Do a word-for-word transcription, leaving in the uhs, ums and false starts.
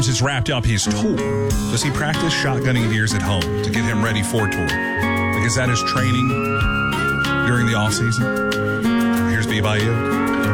Jones has wrapped up his tour. Does he practice shotgunning deers at home to get him ready for tour? Like, is that his training during the off season? Here's B Y U.